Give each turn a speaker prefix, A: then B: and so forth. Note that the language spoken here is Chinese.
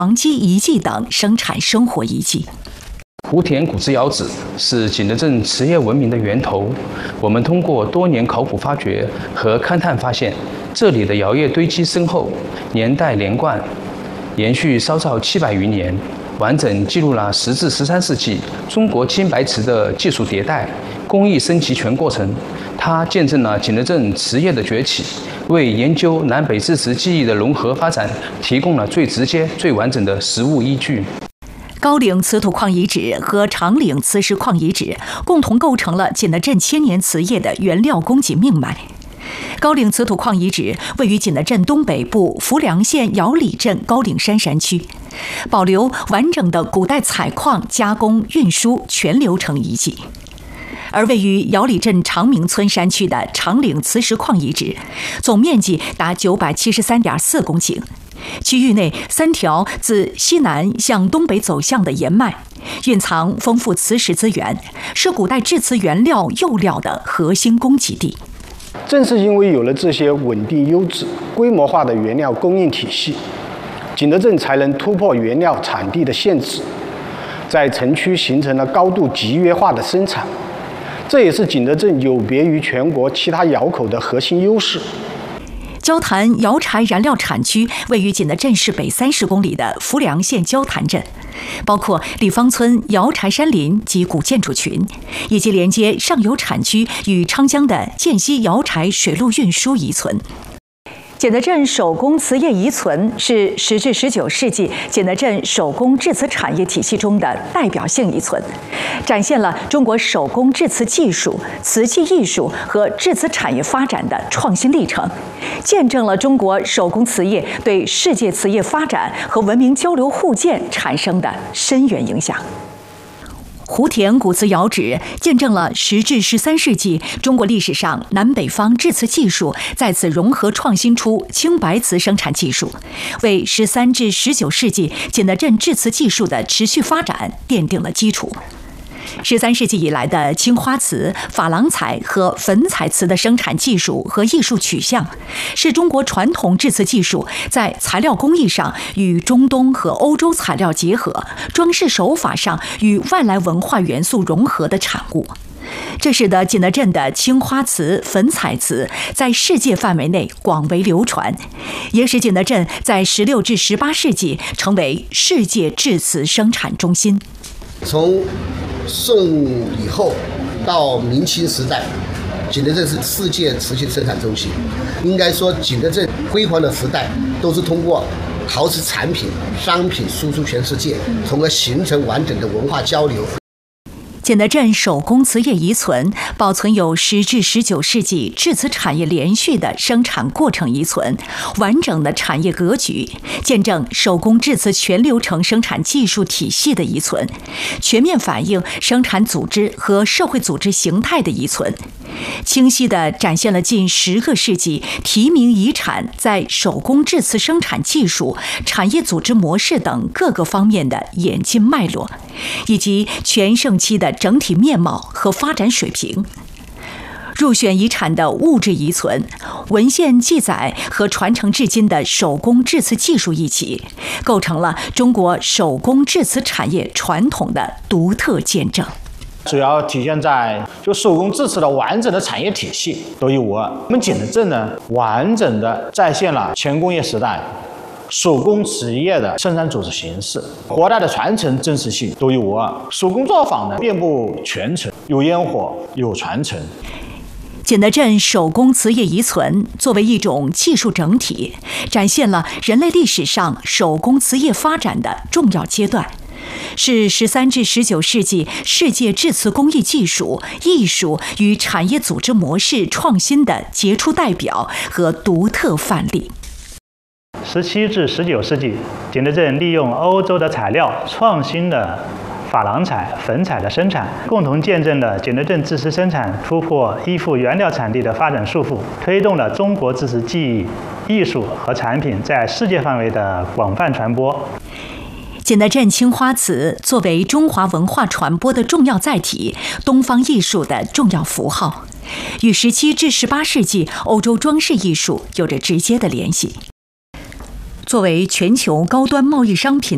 A: 王基遗迹等生产生活遗迹。
B: 湖田古瓷窑址是景德镇瓷业文明的源头。我们通过多年考古发掘和勘探发现，这里的窑业堆积深厚，年代连贯，延续烧造700余年，完整记录了10至13世纪中国青白瓷的技术迭代、工艺升级全过程。它见证了景德镇瓷业的崛起，为研究南北制瓷技艺的融合发展提供了最直接、最完整的实物依据。
A: 高岭瓷土矿遗址和长岭磁石矿遗址共同构成了景德镇千年瓷业的原料供给命脉。高岭瓷土矿遗址位于景德镇东北部浮梁县姚里镇高岭山山区，保留完整的古代采矿、加工、运输全流程遗迹。而位于姚里镇长明村山区的长岭磁石矿遗址，总面积达973.4公顷。区域内3条自西南向东北走向的岩脉，蕴藏丰富磁石资源，是古代制瓷原料釉料的核心供给地。
C: 正是因为有了这些稳定、优质、规模化的原料供应体系，景德镇才能突破原料产地的限制，在城区形成了高度集约化的生产。这也是景德镇有别于全国其他窑口的核心优势。
A: 焦坛窑柴燃料产区位于景德镇市北30公里的浮梁县焦坛镇，包括李方村窑柴山林及古建筑群，以及连接上游产区与昌江的涧西窑柴水路运输遗存。景德镇手工瓷业遗存是10至19世纪景德镇手工制瓷产业体系中的代表性遗存，展现了中国手工制瓷技术、瓷器艺术和制瓷产业发展的创新历程，见证了中国手工瓷业对世界瓷业发展和文明交流互鉴产生的深远影响。湖田古瓷窑址见证了10至13世纪中国历史上南北方制瓷技术在此融合创新出青白瓷生产技术，为13至19世纪景德镇制瓷技术的持续发展奠定了基础。13世纪以来的青花瓷、珐琅彩和粉彩瓷的生产技术和艺术取向，是中国传统制瓷技术在材料工艺上与中东和欧洲材料结合，装饰手法上与外来文化元素融合的产物。这使得景德镇的青花瓷、粉彩瓷在世界范围内广为流传，也使景德镇在16至18世纪成为世界制瓷生产中心。
D: 从宋以后到明清时代，景德镇是世界瓷器生产中心。应该说，景德镇辉煌的时代都是通过陶瓷产品、商品输出全世界，从而形成完整的文化交流。
A: 景德镇手工瓷业遗存保存有10至19世纪制瓷产业连续的生产过程遗存，完整的产业格局，见证手工制瓷全流程生产技术体系的遗存，全面反映生产组织和社会组织形态的遗存，清晰地展现了近10个世纪提名遗产在手工制瓷生产技术、产业组织模式等各个方面的演进脉络，以及全盛期的整体面貌和发展水平。入选遗产的物质遗存、文献记载和传承至今的手工制瓷技术一起，构成了中国手工制瓷产业传统的独特见证。
E: 主要体现在手工制瓷的完整的产业体系独一无二。我们景德镇呢，完整的再现了前工业时代手工瓷业的生产组织形式，国代的传承真实性独一无二。手工作坊呢，遍布全城，有烟火，有传承。
A: 景德镇手工瓷业遗存作为一种技术整体，展现了人类历史上手工瓷业发展的重要阶段，是13至19世纪世界制瓷工艺技术、艺术与产业组织模式创新的杰出代表和独特范例。
F: 17至19世纪，景德镇利用欧洲的材料创新的珐琅彩、粉彩的生产，共同见证了景德镇制瓷生产突破依附原料产地的发展束缚，推动了中国制瓷技艺、艺术和产品在世界范围的广泛传播。
A: 景德镇青花瓷作为中华文化传播的重要载体，东方艺术的重要符号，与17至18世纪欧洲装饰艺术有着直接的联系。作为全球高端贸易商品